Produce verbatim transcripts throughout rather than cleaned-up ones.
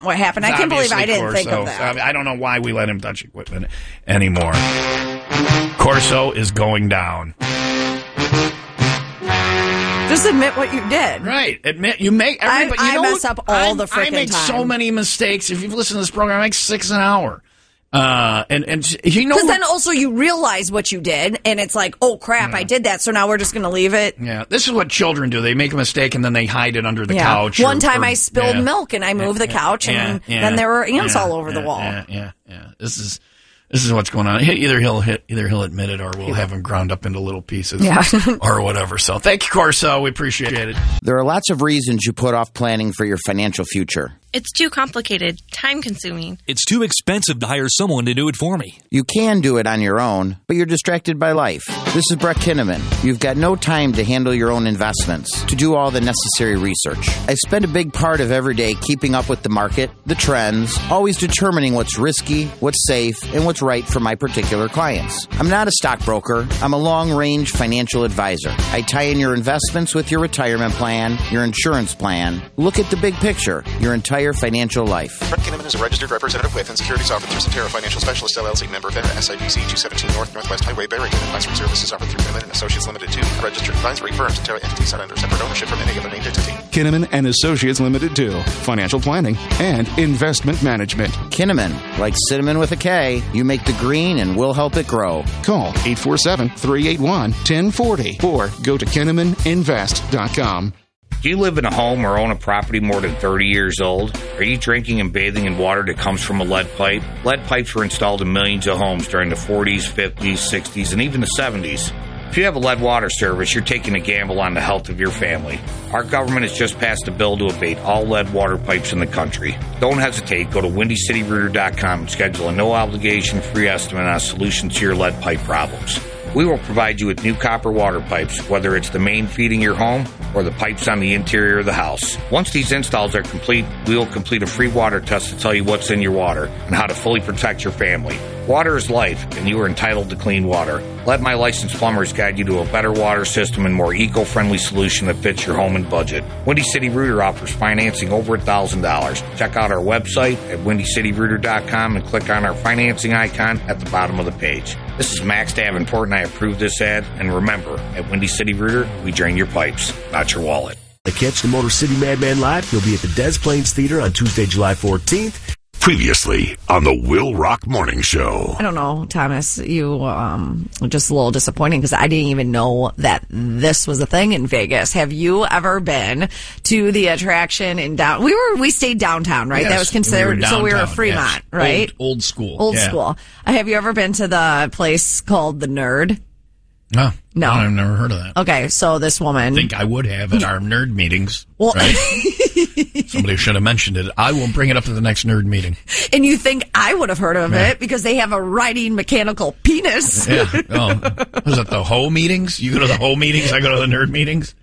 what happened. I can't believe I didn't think of that. I, mean, I don't know why we let him touch equipment anymore. Corso is going down. Just admit what you did. Right. Admit you make everybody. I, you I know mess what? up all I'm, the freaking I make time. so many mistakes. If you've listened to this program, I make six an hour. Uh, and and you know, because then also you realize what you did, and it's like, oh crap, yeah. I did that. So now we're just going to leave it. Yeah, this is what children do. They make a mistake and then they hide it under the yeah. couch. One or, time or, I spilled yeah. milk and I moved yeah, the couch, yeah, and yeah, then there were ants yeah, all over yeah, the wall. Yeah, yeah, yeah. This is. This is what's going on. Either he'll hit, either he'll admit it, or we'll have him ground up into little pieces, yeah. or whatever. So, thank you, Corso. We appreciate it. There are lots of reasons you put off planning for your financial future. It's too complicated, time-consuming. It's too expensive to hire someone to do it for me. You can do it on your own, but you're distracted by life. This is Brett Kinnaman. You've got no time to handle your own investments, to do all the necessary research. I spend a big part of every day keeping up with the market, the trends, always determining what's risky, what's safe, and what's right for my particular clients. I'm not a stockbroker. I'm a long-range financial advisor. I tie in your investments with your retirement plan, your insurance plan. Look at the big picture, your entire financial life. Brett Kinnaman is a registered representative with and securities offered through Cetera Financial Specialist, L L C, member FINRA, S I B C two seventeen North Northwest Highway, Barrington. Advisory services offered through Kinnaman and Associates Limited two, a registered advisory firm. Cetera entities not under separate ownership from any other named entity. Kinnaman and Associates Limited two, financial planning and investment management. Kinnaman, like cinnamon with a K, you make the green and we'll help it grow. Call eight four seven, three eight one, one zero four zero or go to kinnaman invest dot com. Do you live in a home or own a property more than thirty years old? Are you drinking and bathing in water that comes from a lead pipe? Lead pipes were installed in millions of homes during the forties, fifties, sixties, and even the seventies. If you have a lead water service, you're taking a gamble on the health of your family. Our government has just passed a bill to abate all lead water pipes in the country. Don't hesitate. Go to windy city rooter dot com and schedule a no-obligation free estimate on a solution to your lead pipe problems. We will provide you with new copper water pipes, whether it's the main feeding your home or the pipes on the interior of the house. Once these installs are complete, we will complete a free water test to tell you what's in your water and how to fully protect your family. Water is life, and you are entitled to clean water. Let my licensed plumbers guide you to a better water system and more eco-friendly solution that fits your home and budget. Windy City Rooter offers financing over one thousand dollars. Check out our website at windy city rooter dot com and click on our financing icon at the bottom of the page. This is Max Davenport, and I approve this ad. And remember, at Windy City Rooter, we drain your pipes, not your wallet. To catch the Motor City Madman live, he'll be at the Des Plaines Theater on Tuesday, July fourteenth. Previously on the Will Rock Morning Show. I don't know, Thomas, you um just a little disappointing because I didn't even know that this was a thing in Vegas. Have you ever been to the attraction in down? We were we stayed downtown, right? Yes, that was considered. we were so we were downtown, Fremont, yes. right? Old, old school. Old yeah. school. Uh, have you ever been to the place called the Nerd? No, no, I've never heard of that. Okay, so this woman. I think I would have at our nerd meetings. Well, right? Somebody should have mentioned it. I will bring it up to the next nerd meeting. And you think I would have heard of yeah. it because they have a riding mechanical penis. Yeah. Oh, was it the Ho meetings? You go to the Ho meetings, I go to the nerd meetings.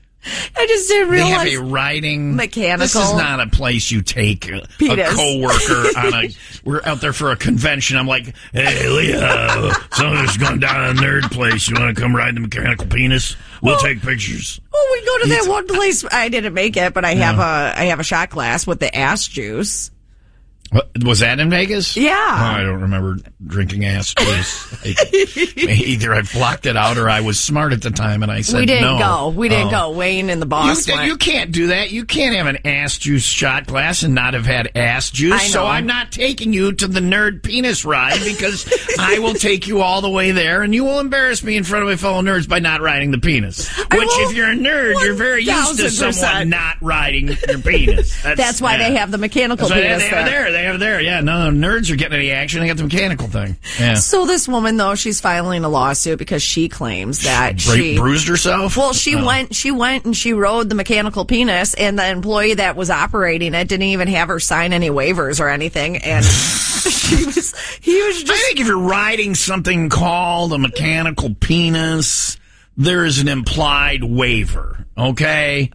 I just didn't realize. They have a riding mechanical. This is not a place you take a, a coworker on a. We're out there for a convention. I'm like, hey, Leah, something's going down at a nerd place. You want to come ride the mechanical penis? We'll well, take pictures. Well, we go to that one place. I didn't make it, but I have yeah. a I have a shot glass with the ass juice. What, was that in Vegas? Yeah. Oh, I don't remember drinking ass juice. Either I blocked it out or I was smart at the time and I said no. We didn't no. go. We didn't oh. go. Wayne and the boss you, went. You can't do that. You can't have an ass juice shot glass and not have had ass juice. I know. So I'm not taking you to the nerd penis ride because I will take you all the way there and you will embarrass me in front of my fellow nerds by not riding the penis. Which, if you're a nerd, you're very used to someone not riding your penis. That's, That's why yeah. they have the mechanical That's penis they there. Have there. They have there. Yeah, no, nerds are getting any action. They got the mechanical thing. Yeah. So this woman, though, she's filing a lawsuit because she claims that Bru- she bruised herself. Well, she oh. went, she went and she rode the mechanical penis, and the employee that was operating it didn't even have her sign any waivers or anything, and she was, he was just. I think if you're riding something called a mechanical penis, there is an implied waiver. Okay.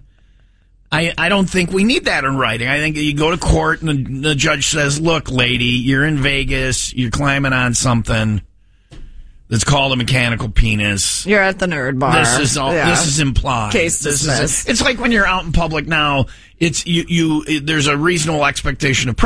I, I don't think we need that in writing. I think you go to court and the, the judge says, look, lady, you're in Vegas, you're climbing on something. that's called a mechanical penis. You're at the nerd bar. This is all. Yeah. This is implied. Case this dismissed. is. It's like when you're out in public now. It's you. You. There's a reasonable expectation of